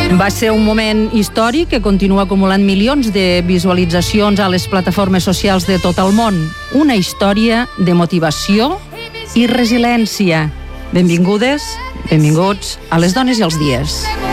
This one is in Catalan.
Va ser un moment històric que continua acumulant milions de visualitzacions a les plataformes socials de tot el món. Una història de motivació i resiliència. Benvingudes, benvinguts a Les dones i els dies.